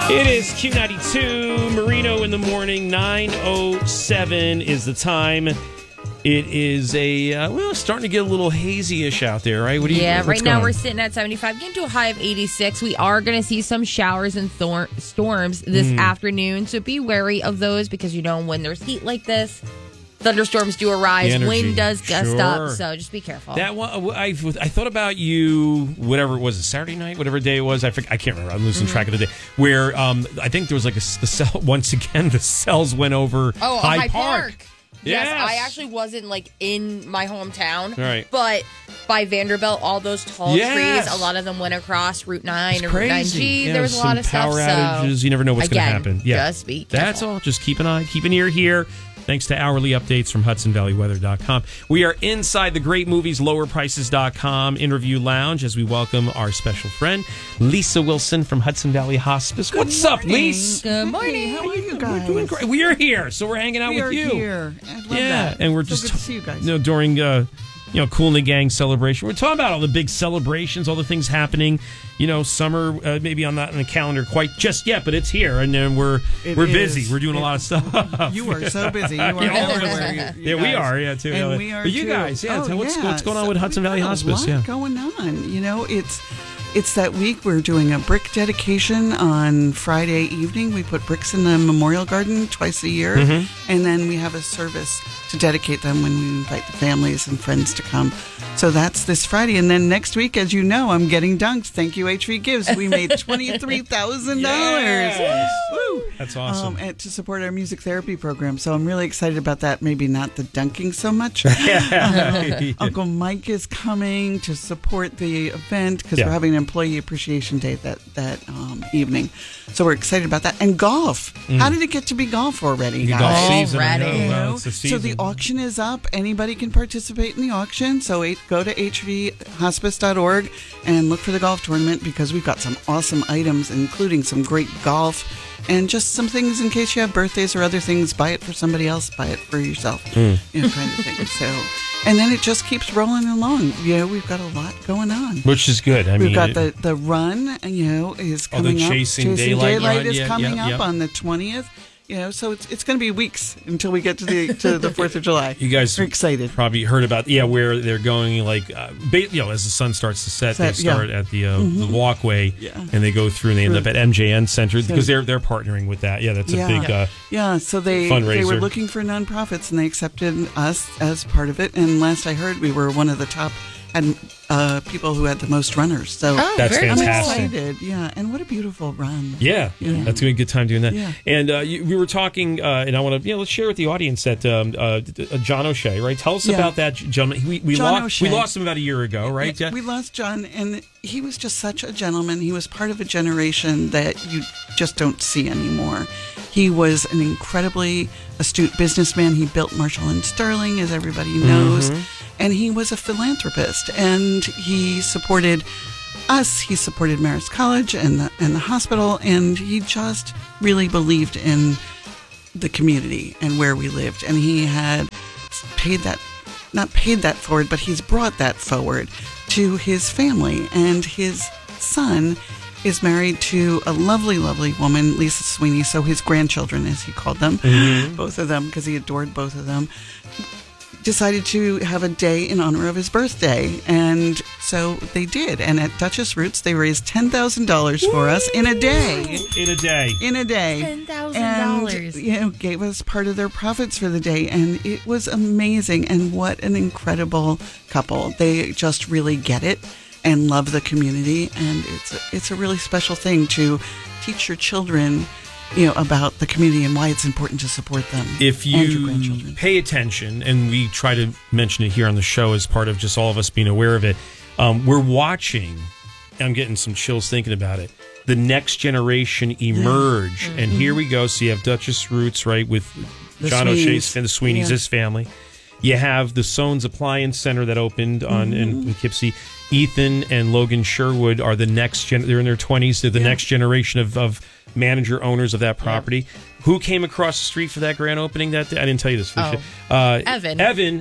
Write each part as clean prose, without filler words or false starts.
It is Q92, Marino in the morning, 9:07 is the time. It is starting to get a little hazy-ish out there, right? Right now we're sitting at 75, getting to a high of 86. We are going to see some showers and storms this afternoon, so be wary of those because, when there's heat like this, thunderstorms do arise, wind does gust up, so just be careful. That one, I thought about you, whatever it was, Saturday night, whatever day it was. I can't remember. I'm losing track of the day. Where I think there was the cell once again. The cells went over Hyde Park. Yes, I actually wasn't in my hometown, right? But by Vanderbilt, all those tall trees, a lot of them went across Route 9 or Route 9G. Yeah, there was a lot of power stuff. outages. You never know what's going to happen. Yeah, just be careful. That's all. Just keep an ear here. Thanks to hourly updates from HudsonValleyWeather.com. We are inside the great movies, lowerprices.com interview lounge as we welcome our special friend, Lisa Wilson from Hudson Valley Hospice. What's up, Lisa? Good morning. How are you guys? We're doing great. We are here, so we're hanging out with you. We are here. I love that. And we're so just good to see you guys. During Cool in the Gang celebration. We're talking about all the big celebrations, all the things happening. Summer maybe on the calendar quite just yet, but it's here, and then we're busy. We're doing a lot of stuff. You are so busy. You are everywhere. We are. Yeah, too. And we are but you too. guys, what's going on with Hudson Valley Hospice? A lot going on. It's that week we're doing a brick dedication on Friday evening. We put bricks in the Memorial Garden twice a year, and then we have a service to dedicate them when we invite the families and friends to come. So that's this Friday. And then next week, as you know, I'm getting dunked. Thank you, HV Gives. We made $23,000. Yes. Woo! That's awesome. And to support our music therapy program. So I'm really excited about that. Maybe not the dunking so much. Uncle Mike is coming to support the event because we're having an Employee Appreciation Day that evening. So we're excited about that. And golf. How did it get to be golf already? Golf season. It's the season. So the auction is up. Anybody can participate in the auction. So go to hvhospice.org and look for the golf tournament because we've got some awesome items, including some great golf and just some things in case you have birthdays or other things. Buy it for somebody else. Buy it for yourself. Kind of thing. So, and then it just keeps rolling along. We've got a lot going on, which is good. We've got the run. Is coming the up. Chasing Daylight is coming up on the 20th. So it's going to be weeks until we get to the 4th of July. You guys are excited. Probably heard about where they're going as the sun starts to set they start at the walkway and they go through and they end up at MJN Center because they're partnering with that. Yeah, that's a big so they fundraiser. They were looking for nonprofits and they accepted us as part of it. And last I heard, we were one of the top people who had the most runners. So that's fantastic. I'm excited. And what a beautiful run. Yeah. That's going to be a good time doing that. Yeah. And we were talking, and I want to let's share with the audience that John O'Shea, right? Tell us about that gentleman. We lost him about a year ago, right? We lost John, and he was just such a gentleman. He was part of a generation that you just don't see anymore. He was an incredibly astute businessman. He built Marshall and Sterling, as everybody knows. And he was a philanthropist, and he supported us. He supported Marist College and the hospital, and he just really believed in the community and where we lived. And he had not paid that forward, but he's brought that forward to his family. And his son is married to a lovely, lovely woman, Lisa Sweeney. So his grandchildren, as he called them, both of them, because he adored both of them, decided to have a day in honor of his birthday, and so they did. And at Duchess Roots, they raised $10,000 for us in a day. $10,000. And gave us part of their profits for the day, and it was amazing. And what an incredible couple! They just really get it and love the community, and it's a really special thing to teach your children about the community and why it's important to support them. If you pay attention, and we try to mention it here on the show as part of just all of us being aware of it, we're watching, I'm getting some chills thinking about it, the next generation emerge. And here we go. So you have Duchess Roots, right, with John O'Shea's and the Sweeneys, his family. You have the Soane's Appliance Center that opened in Poughkeepsie. Ethan and Logan Sherwood are the next they're in their 20s. They're the next generation of manager owners of that property. Who came across the street for that grand opening that day? I didn't tell you this, Felicia. Evan.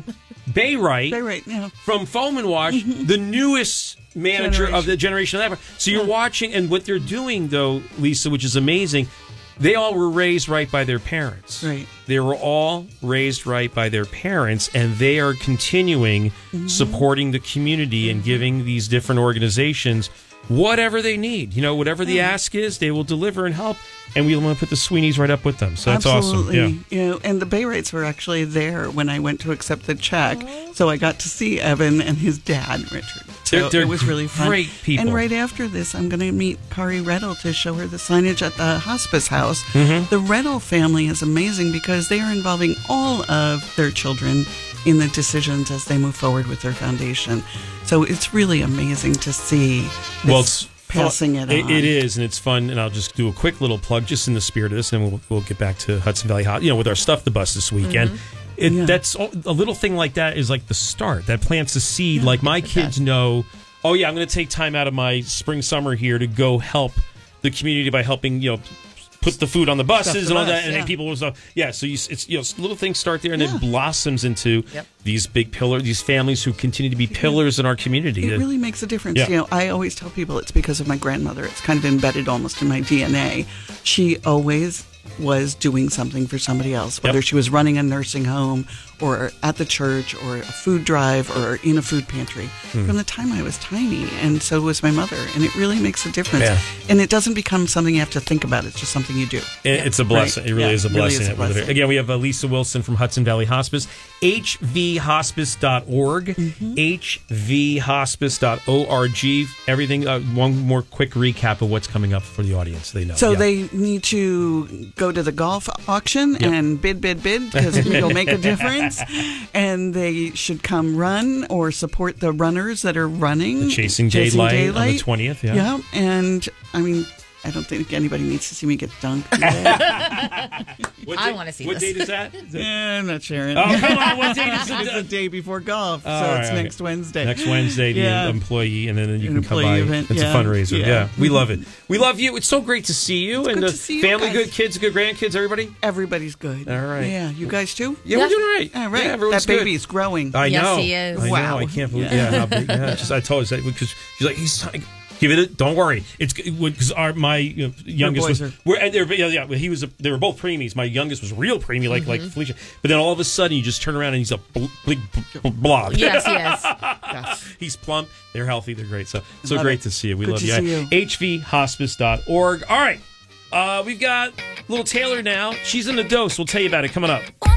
Bayreuth, yeah. from Foam and Wash, the newest manager of the Generation 11. So you're watching, and what they're doing, though, Lisa, which is amazing, they all were raised right by their parents. Right. They were all raised right by their parents, and they are continuing supporting the community and giving these different organizations whatever they need. You know, whatever the ask is, they will deliver and help. And we want to put the Sweeneys right up with them. So that's Absolutely. awesome. Yeah. You know, and the Bayreuths were actually there when I went to accept the check. So I got to see Evan and his dad, Richard. So They're it was really fun. great people. And right after this, I'm going to meet Kari Reddle to show her the signage at the hospice house. Mm-hmm. The Reddle family is amazing because they are involving all of their children in the decisions as they move forward with their foundation. So it's really amazing to see this. Well, it's passing it on. It is, and it's fun. And I'll just do a quick little plug, just in the spirit of this, and then we'll get back to Hudson Valley Hot. You know, with our Stuff the Bus this weekend. That's a little thing like that is like the start that plants a seed. Like my kids know, oh yeah, I'm going to take time out of my spring summer here to go help the community by helping put the food on the buses and all that, and then people will stuff. Yeah, so it's little things start there, and it blossoms into these big pillars, these families who continue to be pillars in our community. It really makes a difference. Yeah. You know, I always tell people it's because of my grandmother. It's kind of embedded almost in my DNA. She always was doing something for somebody else, whether she was running a nursing home or at the church or a food drive or in a food pantry from the time I was tiny. And so was my mother. And it really makes a difference. Yeah. And it doesn't become something you have to think about. It's just something you do. It's a blessing. Right. It really is a blessing. Really is a blessing. Again, we have Lisa Wilson from Hudson Valley Hospice, hvhospice.org, hvhospice.org. Everything. One more quick recap of what's coming up for the audience. They know. So they need to go to the golf auction and bid, because it'll make a difference. And they should come run or support the runners that are running. The Chasing Daylight on the 20th, Yeah, and I mean, I don't think anybody needs to see me get dunked. I want to see what this. What date is that? I'm not sharing. Oh, come on. What date is it? It's the day before golf, so right, it's next Wednesday. Next Wednesday, the employee, and then you can come by. Event. It's a fundraiser. Yeah. We love it. We love you. It's so great to see you. It's and good the to see you family, guys. good kids, good grandkids, everybody? Everybody's good. All right. Yeah, you guys too? Yeah, we're doing all right. All right. Yeah, everyone's that good. baby's growing. I Yes, know. he is. I Wow. know. I can't believe how big. Yeah, I told her that because she's like, give it. Don't worry. It's because my youngest was. He was. They were both preemies. My youngest was real preemie, like Felicia. But then all of a sudden, you just turn around and he's a big blob. Yes, he is. Yes. He's plump. They're healthy. They're great. So Love great it. to see you. We Good love to you. see you. hvhospice.org. All right. We've got little Taylor now. She's in the dose. We'll tell you about it coming up.